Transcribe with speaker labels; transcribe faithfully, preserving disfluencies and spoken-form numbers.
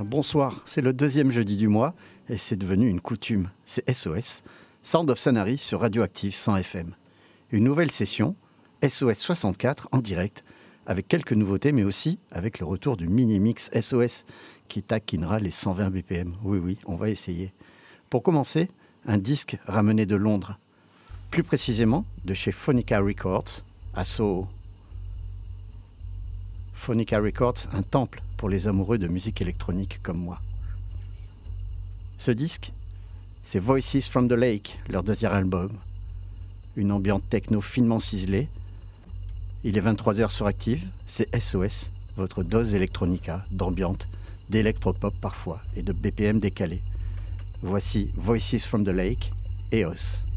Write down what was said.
Speaker 1: bonsoir. C'est le deuxième jeudi du mois et c'est devenu une coutume. C'est S O S, Sound of Sanary sur Radioactive cent F M. Une nouvelle session, S O S soixante-quatre en direct, avec quelques nouveautés, mais aussi avec le retour du mini-mix S O S qui taquinera les cent vingt B P M. Oui, oui, on va essayer. Pour commencer, un disque ramené de Londres, plus précisément de chez Phonica Records à Soho. Phonica Records, un temple pour les amoureux de musique électronique comme moi. Ce disque, c'est Voices from the Lake, leur deuxième album. Une ambiance techno finement ciselée. Il est vingt-trois heures sur Active, c'est S O S, votre dose électronica, d'ambiance, d'électropop parfois et de B P M décalés. Voici Voices from the Lake, E O S.